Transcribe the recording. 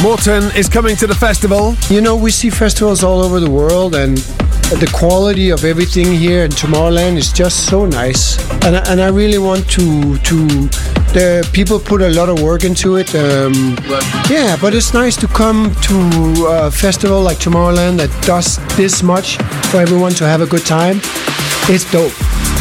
Morten is coming to the festival. You know, we see festivals all over the world, and the quality of everything here in Tomorrowland is just so nice. And I really want to the people put a lot of work into it. Yeah, but it's nice to come to a festival like Tomorrowland that does this much for everyone to have a good time. It's dope.